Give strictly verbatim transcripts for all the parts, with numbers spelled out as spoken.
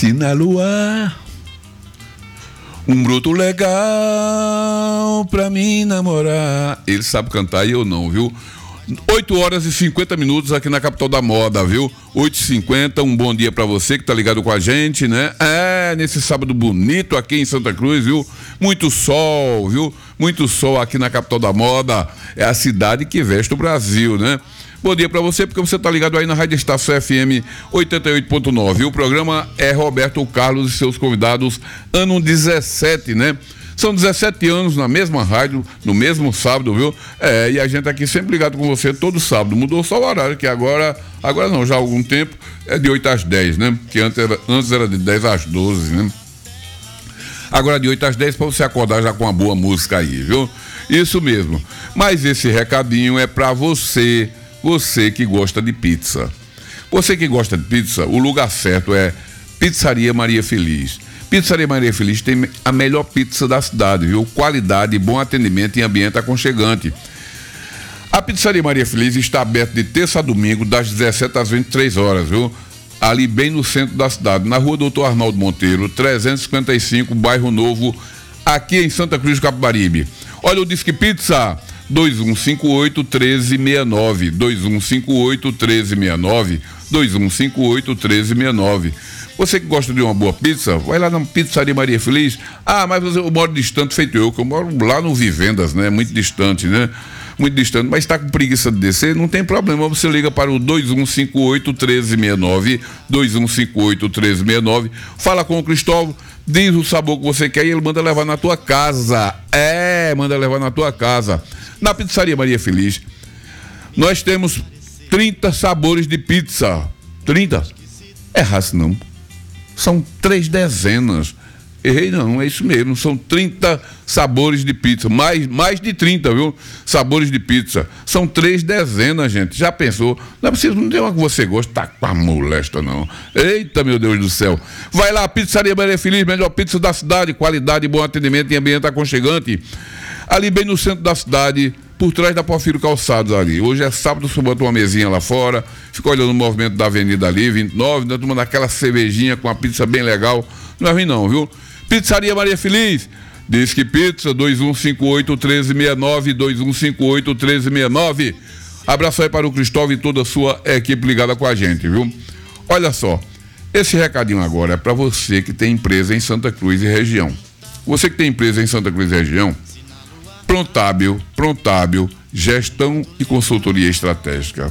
Piscina Luar, um broto legal pra mim namorar. Ele sabe cantar e eu não, viu? oito horas e cinquenta minutos aqui na capital da moda, viu? oito e cinquenta, um bom dia pra você que tá ligado com a gente, né? É, nesse sábado bonito aqui em Santa Cruz, viu? Muito sol, viu? Muito sol aqui na capital da moda. É a cidade que veste o Brasil, né? Bom dia pra você, porque você tá ligado aí na Rádio Estácio F M oitenta e oito ponto nove. O programa é Roberto Carlos e seus convidados, ano dezessete, né? São dezessete anos na mesma rádio, no mesmo sábado, viu? É, e a gente aqui sempre ligado com você todo sábado. Mudou só o horário, que agora, agora não, já há algum tempo, é de oito às dez, né? Que antes era, antes era de dez às doze, né? Agora de oito às dez para você acordar já com uma boa música aí, viu? Isso mesmo. Mas esse recadinho é para você, você que gosta de pizza. Você que gosta de pizza, o lugar certo é Pizzaria Maria Feliz. Pizzaria Maria Feliz tem a melhor pizza da cidade, viu? Qualidade, bom atendimento e ambiente aconchegante. A Pizzaria Maria Feliz está aberta de terça a domingo, das dezessete às vinte e três horas, viu? Ali bem no centro da cidade, na rua Doutor Arnaldo Monteiro, trezentos e cinquenta e cinco, Bairro Novo, aqui em Santa Cruz do Capibaribe. Olha o Disque Pizza, dois um cinco oito, um três seis nove, dois um cinco oito, um três seis nove, dois um cinco oito, um três seis nove. Você que gosta de uma boa pizza, vai lá na Pizzaria Maria Feliz. Ah, mas eu moro distante, feito eu, que eu moro lá no Vivendas, né? Muito distante, né? Muito distante, mas está com preguiça de descer, não tem problema, você liga para o dois um cinco oito, um três seis nove, dois um cinco oito, um três seis nove, fala com o Cristóvão, diz o sabor que você quer e ele manda levar na tua casa. É, manda levar na tua casa. Na Pizzaria Maria Feliz, nós temos trinta sabores de pizza. trinta? Errasse não. São três dezenas. Errei não, é isso mesmo. São trinta sabores de pizza. Mais, mais de trinta, viu? Sabores de pizza. São três dezenas, gente. Já pensou? Não é preciso, não tem uma que você gosta. Tá com a molesta, não. Eita, meu Deus do céu. Vai lá, Pizzaria Maria Feliz, melhor pizza da cidade. Qualidade, bom atendimento e ambiente aconchegante. Ali bem no centro da cidade, por trás da Porfírio Calçados ali. Hoje é sábado, você bota uma mesinha lá fora, fica olhando o movimento da avenida ali, vinte e nove, né, tomando aquela cervejinha com uma pizza bem legal. Não é ruim não, viu? Pizzaria Maria Feliz, Disque Pizza, dois um cinco oito, um três seis nove, dois um cinco oito, um três seis nove. Abraço aí para o Cristóvão e toda a sua equipe ligada com a gente, viu? Olha só, esse recadinho agora é para você que tem empresa em Santa Cruz e região. Você que tem empresa em Santa Cruz e região, Prontábil, Prontábil, gestão e consultoria estratégica.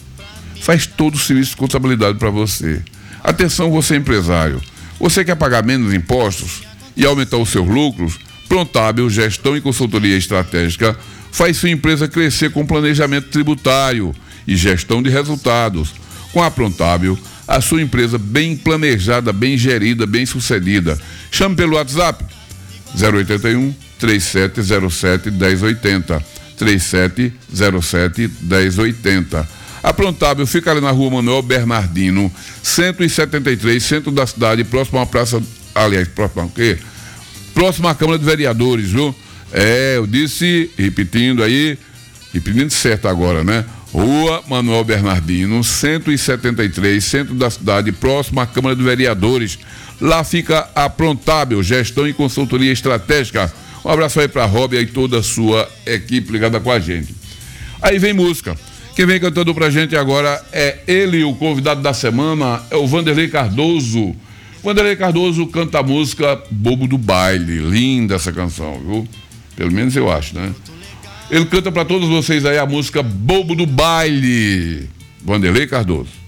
Faz todo o serviço de contabilidade para você. Atenção, você empresário. Você quer pagar menos impostos e aumentar os seus lucros? Prontábil, gestão e consultoria estratégica faz sua empresa crescer com planejamento tributário e gestão de resultados. Com a Prontábil, a sua empresa bem planejada, bem gerida, bem sucedida. Chame pelo WhatsApp zero oito um, três sete zero sete, um zero oito zero, três sete zero sete, um zero oito zero. A Prontábil fica ali na rua Manuel Bernardino, cento e setenta e três, centro da cidade, próximo à praça, aliás, próximo ao quê? Próximo à Câmara de Vereadores, viu? É, eu disse, repetindo aí, repetindo certo agora, né? Rua Manuel Bernardino, cento e setenta e três, centro da cidade, próximo à Câmara de Vereadores. Lá fica a Prontábil, gestão e consultoria estratégica. Um abraço aí pra Rob e toda a sua equipe ligada com a gente. Aí vem música. Quem vem cantando pra gente agora é ele, o convidado da semana, é o Vanderlei Cardoso. Vanderlei Cardoso canta a música Bobo do Baile. Linda essa canção, viu? Pelo menos eu acho, né? Ele canta pra todos vocês aí a música Bobo do Baile. Vanderlei Cardoso.